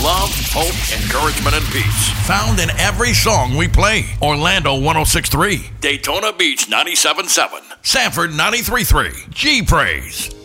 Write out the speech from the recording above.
love, hope, encouragement, and peace. Found in every song we play. Orlando 106.3, Daytona Beach 97.7, Sanford 93.3, G-Praise.